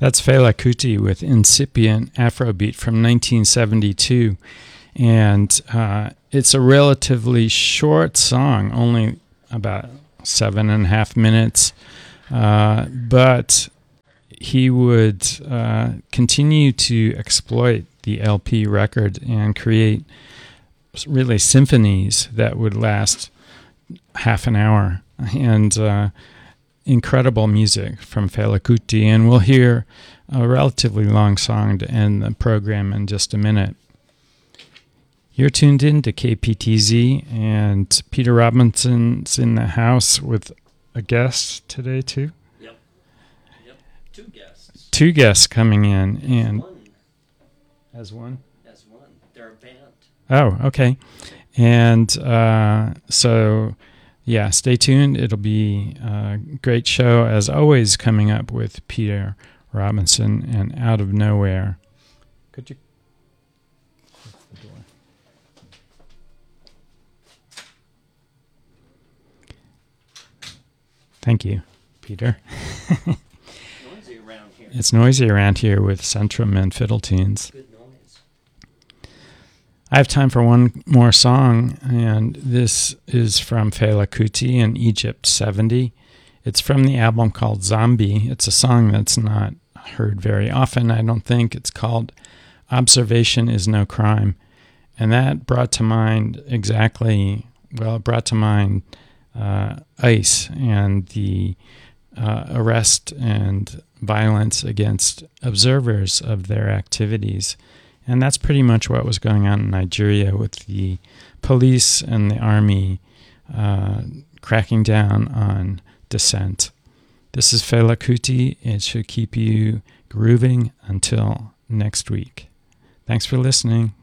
That's Fela Kuti with Incipient Afrobeat from 1972. And it's a relatively short song, only about 7.5 minutes. But he would continue to exploit the LP record and create really symphonies that would last half an hour. And incredible music from Fela Kuti, and we'll hear a relatively long song to end the program in just a minute. You're tuned in to KPTZ, and Peter Robinson's in the house with a guest today too. Yep. Two guests. Two guests coming in, and as one. They're a band. Oh, okay. And so. Yeah, stay tuned. It'll be a great show, as always, coming up with Peter Robinson and Out of Nowhere. Could you close the door? Thank you, Peter. Noisy around here. It's noisy around here with Centrum and fiddle tunes. Good noise. I have time for one more song, and this is from Fela Kuti in Egypt 70. It's from the album called Zombie. It's a song that's not heard very often, I don't think. It's called Observation is No Crime. And that brought to mind ICE and the arrest and violence against observers of their activities. And that's pretty much what was going on in Nigeria, with the police and the army cracking down on dissent. This is Fela Kuti. It should keep you grooving until next week. Thanks for listening.